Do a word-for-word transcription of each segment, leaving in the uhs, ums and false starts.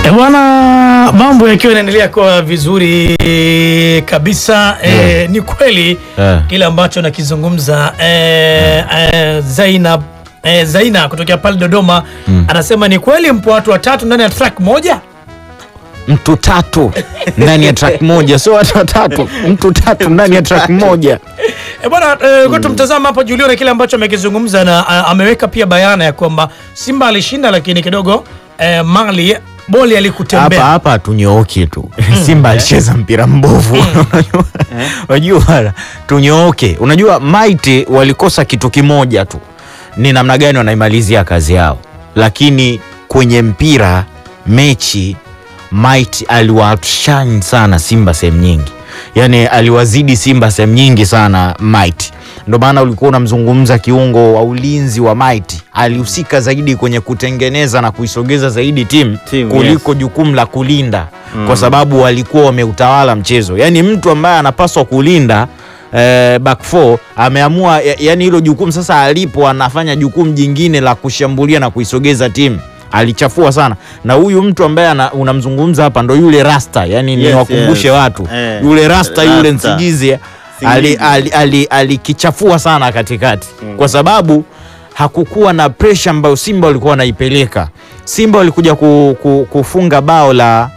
E bwana, mambo yakiwa yanaendelea kwa vizuri kabisa. Yeah. E, ni kweli yeah. Kile ambacho nakizungumza e, e, Zainab e, Zaina kutokea pale Dodoma mm. anasema ni kweli mpo watu watatu ndani ya track moja. Mtu tatu ndani ya track moja, sio watu watatu, mtu tatu ndani ya track moja. E bwana, e, kwa tumtazama hapo Julio na kile ambacho amekizungumza, na a, ameweka pia bayana ya kwamba Simba alishinda, lakini kidogo e, Mali boli alikutembea. Hapa hapa tunyooke tu. Simba alicheza mpira mbovu. Unajua tunyooke. Unajua Mighty walikosa kitu kimoja tu. Ni namna gani wanaimalizia kazi yao. Lakini kwenye mpira mechi Mighty aliwashine sana Simba sehemu nyingi. Yaani aliwazidi Simba sehemu nyingi sana Mighty. Ndio maana ulikuwa unamzungumza kiungo wa ulinzi wa Mighty, alihusika zaidi kwenye kutengeneza na kuisogeza zaidi timu team, kuliko yes. jukumu la kulinda mm. kwa sababu walikuwa wameutawala mchezo. Yaani mtu ambaye anapaswa kulinda eh, back four ameamua, yani hilo jukumu sasa alipo anafanya jukumu jingine la kushambulia na kuisogeza timu. Alichafua sana. Na huyu mtu ambaye unamzungumza hapa ndo yule Rasta, yani yes, niwakumbushe yes. watu eh, yule Rasta, Rasta yule Nsigize alikichafua ali, ali, ali sana katikati mm. kwa sababu hakukuwa na pressure ambayo Simba walikuwa wanaipeleka. Simba walikuja ku, ku, kufunga bao la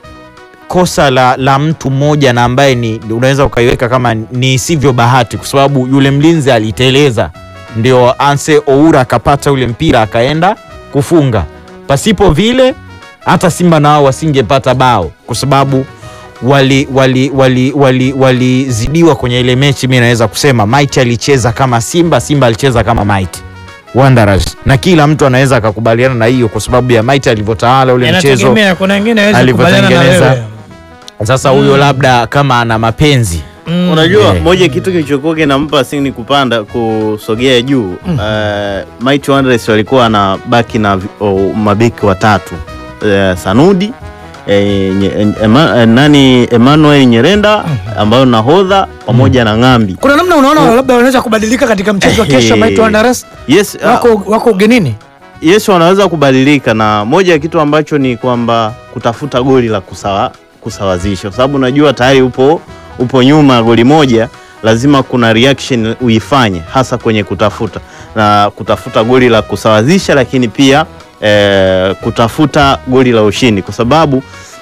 kosa la, la mtu mmoja, na ambaye ni unaweza ukaiweka kama ni sivyo bahati, kwa sababu yule mlinzi aliteleza, ndio Anse Oura akapata ule mpira akaenda kufunga. Pasipo vile hata Simba nao wasingepata bao, kwa sababu wali wali wali wali walizidiwa kwenye ile mechi. Mimi naweza kusema Mighty alicheza kama Simba, Simba alicheza kama Mighty Wanderers, na kila mtu anaweza akakubaliana na hiyo, kwa sababu ya Mighty alivyotawala ule mchezo. Kuna wengine hawezi kukubaliana na wewe. Sasa huyo mm. labda kama ana mapenzi mm. unajua yeah. moja kitu kilichokuwa kinampa Singh kupanda kusogea juu mm. uh, Mighty Wanderers walikuwa na baki na oh, mabeki watatu uh, Sanudi E, ema, nani Emmanuel Nyerenda ambayo nahodha pamoja mm. na Ngambi. Kuna namna unaona yeah. labda wanaweza kubadilika katika mchezo wa kesho Mighty Wanderers? Yes, wako uh, wako ugenini. Yes, wanaweza kubadilika, na moja ya kitu ambacho ni kwamba kutafuta goli la kusawa, kusawazisha, kwa sababu unajua tayari upo upo nyuma goli moja, lazima kuna reaction uifanye, hasa kwenye kutafuta na kutafuta goli la kusawazisha, lakini pia E, kutafuta goli la ushindi, kwa sababu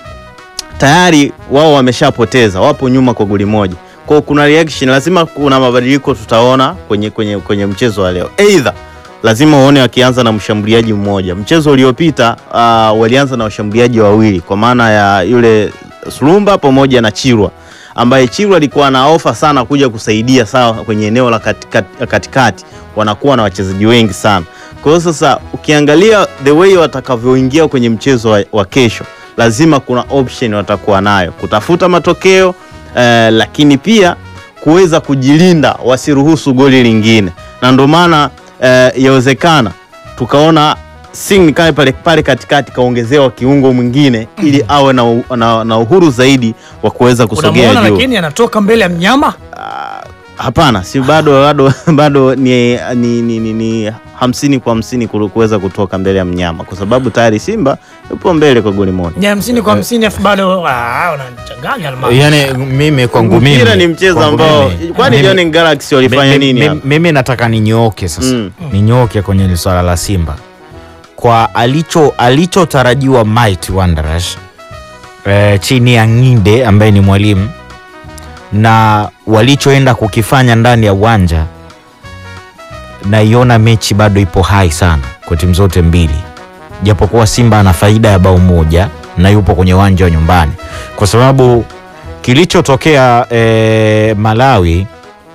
tayari wao wameshapoteza, wapo nyuma kwa goli moja. Kwa kuna reaction, lazima kuna mabadiliko tutaona kwenye kwenye kwenye mchezo wa leo. Either lazima uone wakianza na mshambuliaji mmoja. Mchezo uliopita uh, walianza na washambuliaji wawili, kwa maana ya yule Sulumba pamoja na Chirwa, ambaye Chirwa alikuwa na ofa sana kuja kusaidia sawa kwenye eneo la katikati, katikati wanakuwa na wachezaji wengi sana. Kwa hiyo sasa ukiangalia the way watakavyoingia kwenye mchezo wa, wa kesho, lazima kuna option watakuwa nayo kutafuta matokeo eh, lakini pia kuweza kujilinda wasiruhusu goli lingine. Na ndio maana eh, yawezekana tukaona Singh kae pale pale katikati kaongezewa kiungo mwingine ili awe na, na, na uhuru zaidi wa kuweza kusogea juu. Lakini anatoka mbele ya mnyama? Uh, hapana, si bado bado bado ni ni ni, ni, ni hamsini kwa hamsini kuweza kutoka mbele ya mnyama, kwa sababu tayari Simba yupo mbele kwa goli moja. Ni hamsini kwa hamsini afu bado ah unachanganya alama. Yaani mimi kwangu mimi mpira ni mchezo ambao kwani Jwaneng Galaxy walifanya nini hapa? Mimi nataka ninyooke sasa. Mm. Ninyooke kwenye swala la Simba. Kwa alicho alichotarajiwa Mighty Wanderers eh, chini ya Nginde ambaye ni mwalimu, na walichoenda kukifanya ndani ya uwanja, naiona mechi bado ipo hai sana kwa timu zote mbili, japokuwa Simba ana faida ya bao moja na yupo kwenye uwanja wa nyumbani, kwa sababu kilichotokea e, Malawi,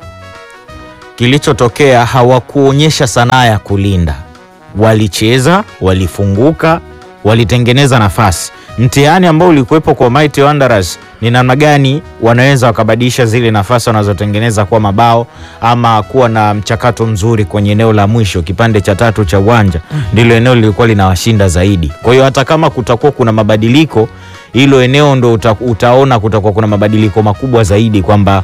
kilichotokea hawakuonyesha sanaa ya kulinda. Walicheza, walifunguka, walitengeneza nafasi. Mtihani ambao ulikuwepo kwa Mighty Wanderers ni namna gani wanaweza wakabadilisha zile nafasi wanazotengeneza kwa mabao, ama kuwa na mchakato mzuri kwenye eneo la mwisho, kipande cha tatu cha uwanja ndilo eneo lilikuwa linawashinda zaidi. Kwa hiyo hata kama kutakuwa kuna mabadiliko, hilo eneo ndo uta, utaona kutakuwa kuna mabadiliko makubwa zaidi, kwamba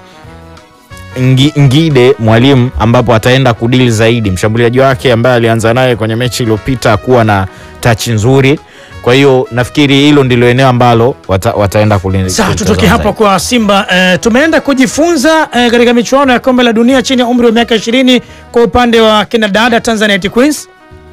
Ngide mwalimu ambapo ataenda kudili zaidi mshambuliaji wake ambaye alianza naye kwenye mechi iliyopita kuwa na touch nzuri. Kwa hiyo nafikiri hilo ndilo eneo ambalo wata, wataenda kulinda. Sasa tutoke hapo kwa Simba. Uh, tumeenda kujifunza uh, katika michuano ya kombe la dunia chini ya umri wa miaka ishirini kwa upande wa kina dada Tanzania Queens.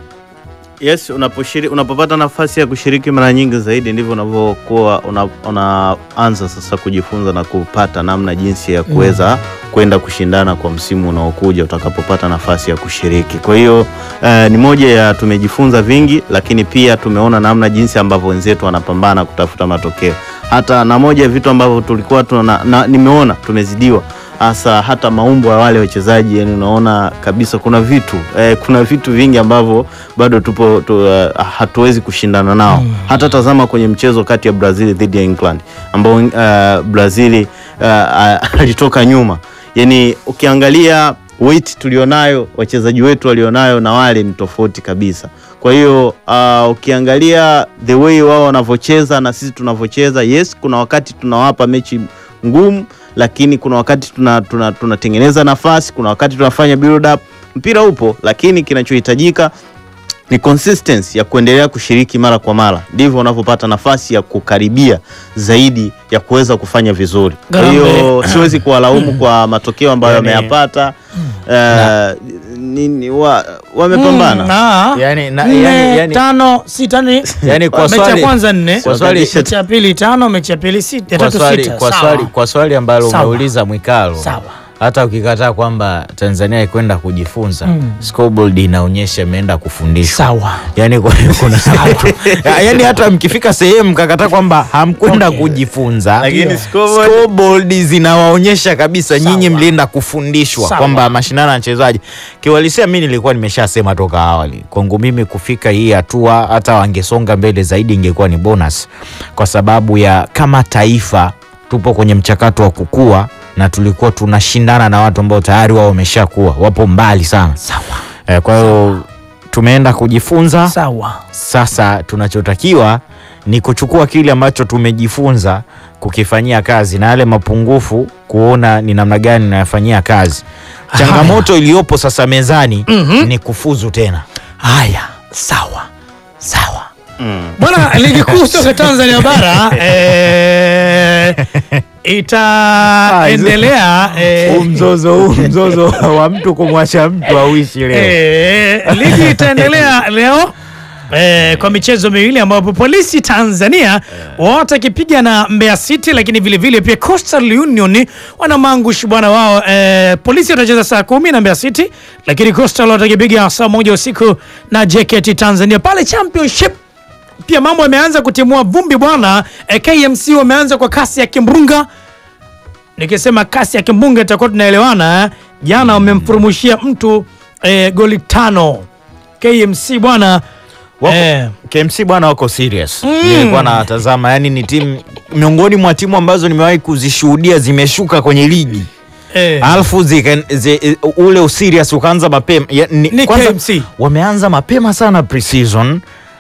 Yes, unaposhiriki, unapopata nafasi ya kushiriki mara nyingi zaidi ndivyo unavyokuwa unaanza una sasa kujifunza na kupata namna jinsi ya kuweza mm. kwenda kushindana kwa msimu unaokuja utakapopata nafasi ya kushiriki. Kwa hiyo eh, ni moja ya tumejifunza vingi, lakini pia tumeona namna jinsi ambavyo wenzetu wanapambana kutafuta matokeo. Hata na moja ya vitu ambavyo tulikuwa tuna na, nimeona tumezidiwa hasa hata maumbo ya wale wachezaji, yani unaona kabisa kuna vitu eh, kuna vitu vingi ambavyo bado tupo tu, uh, hatuwezi kushindana nao mm. Hata tazama kwenye mchezo kati ya Brazil dhidi ya England ambao uh, Brazil uh, alitoka uh, nyuma, yani ukiangalia weight tulionayo wachezaji wetu walionayo na wale ni tofauti kabisa. Kwa hiyo uh, ukiangalia the way wao wanavyocheza na sisi tunavyocheza, yes kuna wakati tunawapa mechi ngumu, lakini kuna wakati tunatengeneza tuna, tuna nafasi, kuna wakati tunafanya build up. Mpira upo, lakini kinachohitajika ni consistency ya kuendelea kushiriki mara kwa mara, ndivyo unapopata nafasi ya kukaribia zaidi ya kuweza kufanya vizuri. Kwa hiyo siwezi kuwalaumu kwa matokeo ambayo wameyapata. Uh, nini wa wamepambana mm, yani, na, yani, yani tano sita ni yani kwa swali mechi ya kwanza nne, kwa swali mechi ya pili tano, mechi ya pili sita, tatu sita. Kwa swali kwa swali ambalo umeuliza Mwikalo, sawa, hata ukikataa kwamba Tanzania ikwenda kujifunza mm. scoreboard inaonyesha imeenda kufundishwa. Sawa. Yani kwa kuna yani hata mkifika sehemu kakataa kwamba hamkwenda okay. kujifunza, lakini scoreboard, scoreboard zinawaonyesha kabisa nyinyi mlienda kufundishwa kwamba mashindano ya wachezaji. Kiwalisia mimi nilikuwa nimeshasema toka awali, kwangu mimi kufika hii hatua hata wangesonga mbele zaidi ingekuwa ni bonus, kwa sababu ya kama taifa tupo kwenye mchakato wa kukua na tulikuwa tunashindana na watu ambao tayari wao wameshakuwa wapo mbali sana. Sawa. E, kwa hiyo tumeenda kujifunza. Sawa. Sasa tunachotakiwa ni kuchukua kile ambacho tumejifunza kukifanyia kazi na yale mapungufu kuona ni namna gani nayafanyia kazi. Changamoto iliyopo sasa mezani mm -hmm. ni kufuzu tena. Haya, sawa. Sawa. Mm. Bwana, ligi kuu soka Tanzania bara eh itaendelea eh, mzozo huu mzozo wa mtu kumwacha mtu awishi leo. Eh, ligi itaendelea leo eh, kwa michezo miwili ambapo Polisi Tanzania watakipiga na Mbeya City, lakini vile vile pia Coastal Union wana mangush bwana wao. Eh, Polisi watacheza saa kumi na Mbeya City, lakini Coastal watakipiga saa moja usiku na J K T Tanzania. Pale Championship pia mambo yameanza kutimua vumbi bwana. E, K M C wameanza kwa kasi ya kimbunga. Nikisema kasi ya kimbunga itakuwa tunaelewana. Jana wamemfurumushia mtu e, goli tano. K M C bwana eh, K M C bwana wako serious. Mm. Nilikuwa natazama, yani ni timu miongoni mwa timu ambazo nimewahi kuzishuhudia zimeshuka kwenye ligi. Eh. Alfu zi, zi, ule userious ukaanza mapema. Ya, ni, ni kwanza, K M C wameanza mapema sana pre-season.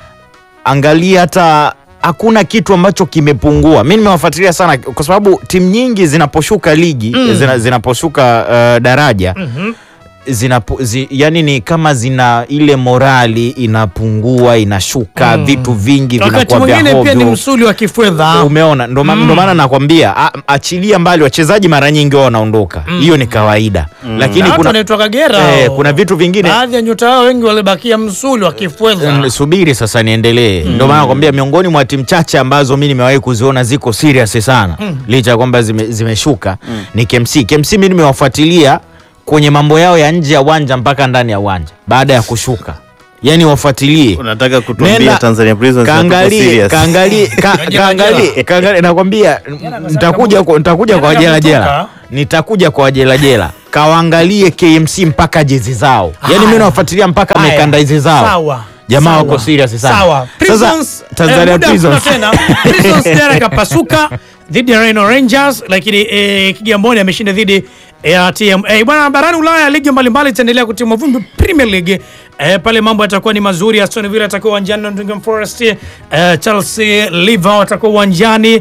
Angalia hata hakuna kitu ambacho kimepungua. Mimi nimewafuatilia sana kwa sababu timu nyingi zinaposhuka ligi, mm. zina, zinaposhuka uh, daraja, mm -hmm. zinapo, zi, yani ni kama zina ile morali inapungua, inashuka, mm. vitu vingi vinakuwa vya hovyo. Wakati pia ni msuli wa kifedha. Umeona, ndo mm. maana nakwambia achilia mbali wachezaji mara nyingi wao wanaondoka. Hiyo mm. ni kawaida. Mm. Lakini kuna wanaitwa Kagera. Eh, kuna vitu vingine. Baadhi ya nyota wao wengi walibakia msuli wa kifedha. Mm, subiri sasa niendelee. Mm. Ndio maana nakwambia miongoni mwa timu chache ambazo mimi nimewahi kuziona ziko serious sana. Mm. Licha kwamba zime, zimeshuka mm. ni K M C. K M C mimi nimewafuatilia kwenye mambo yao ya nje ya uwanja mpaka ndani ya uwanja baada ya kushuka. Yani wafuatilie. Unataka kutuambia Tanzania Prisons kaangalie kaangalie kaangalie kaangalie nakwambia nitakuja nitakuja kwa jela jela. Nitakuja kwa jela jela. Kaangalie K M C mpaka jezi zao. Yani mimi nawafuatilia mpaka mikanda hizi zao. Sawa. Jamaa wako serious sana. Sawa. Prisons Tanzania Prisons tena. Prisons tena kapasuka dhidi ya Rhino Rangers, lakini eh, Kigamboni ameshinda dhidi ya T M A. Bwana, barani Ulaya ligi mbalimbali itaendelea kutimua vumbi. Premier League eh, pale mambo yatakuwa ni mazuri. Aston Villa atakuwa uwanjani na Nottingham Forest, eh, Chelsea Liverpool atakuwa uwanjani.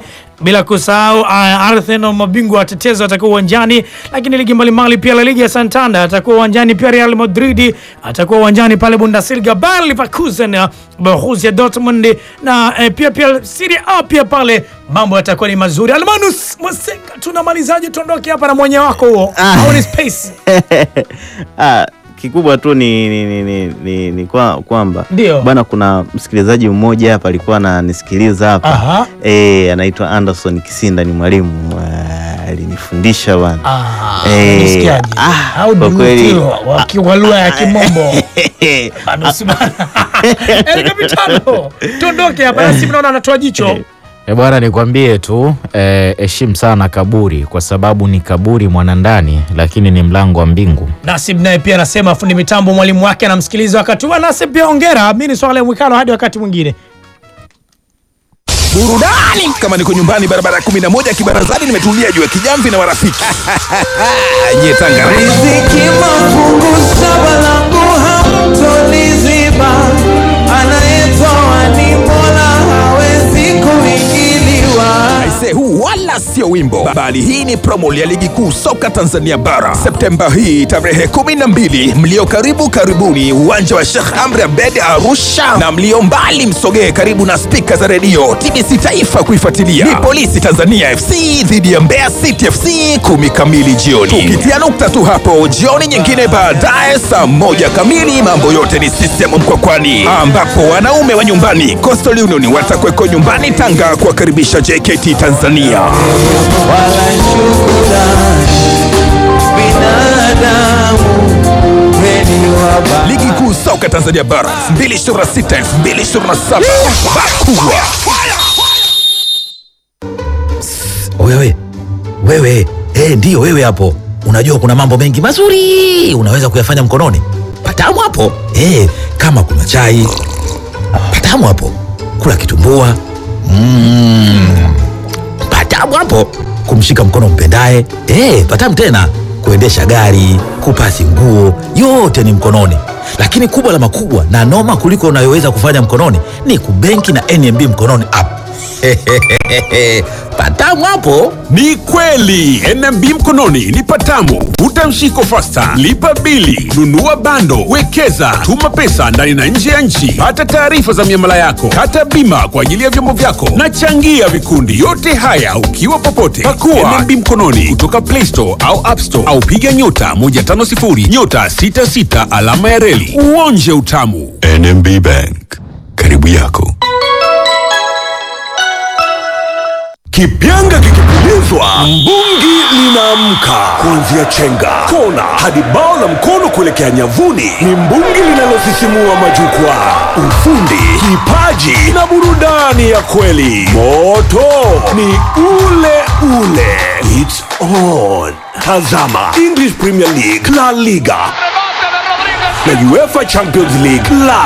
bila kusahau uh, Arsenal mabingwa watetezi watakuwa uwanjani, lakini ligi mbalimbali pia La Liga ya Santander atakuwa uwanjani, pia Real Madrid atakuwa uwanjani pale, Bundesliga Bayer Leverkusen, Borussia Dortmund na eh, pia pia Serie A pia pale mambo yatakuwa ni mazuri. Almanus Mwasenga, tunamalizaje? Tuondoke hapa na mwenye wako huo au ni space? Ah, kikubwa tu ni ni ni, ni, ni, ni kwa kwamba bwana, kuna msikilizaji mmoja hapa alikuwa ananisikiliza hapa eh, anaitwa Anderson Kisinda, ni mwalimu alinifundisha bwana. Ah, unasikiaje? Au kwa kweli kwa lugha ya Kimombo. Anasema eh, kapitano, tuondoke hapa, nasi mnaona anatoa jicho. E bwana, nikwambie tu heshimu eh, sana kaburi, kwa sababu ni kaburi mwanandani, lakini ni mlango wa mbingu. Nasib naye pia anasema fundi mitambo mwalimu wake anamsikiliza wakati wa. Nasib pia hongera, mimi ni Swale Mwikalo, hadi wakati mwingine. Burudani kama niko nyumbani barabara kumi na moja Kibarazani, nimetulia juu ya kijamvi na marafiki. Nye Tanga. Riziki mafungu saba langu hamtoniziba, anayetoa ni Mola, hawezi kuingiliwa. Aise, huu wala sio wimbo, bali hii ni promo ya ligi kuu soka Tanzania bara. Septemba hii tarehe kumi na mbili, mlio karibu karibuni uwanja wa Sheikh Amri Abed Arusha, na mlio mbali msogee karibu na spika za redio T B C Taifa kuifuatilia. Ni Polisi Tanzania F C dhidi ya Mbeya City F C, kumi kamili jioni. Tukitia nukta tu hapo, jioni nyingine baadaye saa moja kamili, mambo yote ni system Mkwakwani, ambapo wanaume wa nyumbani Coastal Union watakweko nyumbani Tanga kuwakaribisha J K T Tanzania. Wala shukrani binadamu weni waba. Ligi kuu soka Tanzania bara elfu mbili ishirini na sita elfu mbili ishirini na saba. Bakubwa. Wewe, wewe, eh, ndio wewe hapo. Unajua kuna mambo mengi mazuri unaweza kuyafanya mkononi. Patamu hapo. Eh, kama kuna chai. Patamu hapo. Kula kitumbua. Mmm. Patamu hapo. Kumshika mkono mpendaye. Eh, patamu tena. Kuendesha gari, kupasi nguo, yote ni mkononi. Lakini kubwa la makubwa na noma kuliko unayoweza kufanya mkononi ni kubenki na N M B mkononi app. Patamu hapo. Ni kweli, N M B mkononi ni patamu. Vuta mshiko fasta, lipa bili, nunua bando, wekeza, tuma pesa ndani na nje ya nchi, pata taarifa za miamala yako, kata bima kwa ajili ya vyombo vyako na changia vikundi. Yote haya ukiwa popote. Pakua N M B mkononi kutoka Play Store au App Store, au piga nyota moja tano sifuri nyota sita sita alama ya reli uonje utamu. N M B Bank, karibu yako. Kipyanga kikipulizwa, mbungi linaamka. Kuanzia chenga, kona hadi bao la mkono kuelekea nyavuni, ni mbungi linalosisimua majukwaa. Ufundi, kipaji na burudani ya kweli. Moto ni ule ule. It's on. Tazama English Premier League, La Liga na UEFA Champions League live.